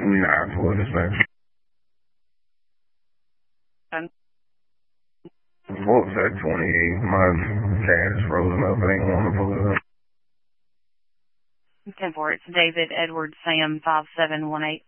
Nah, what is that? What was that, 28? My dad is frozen up. I ain't want to pull it up. 10-4, it's David Edward Sam 5718.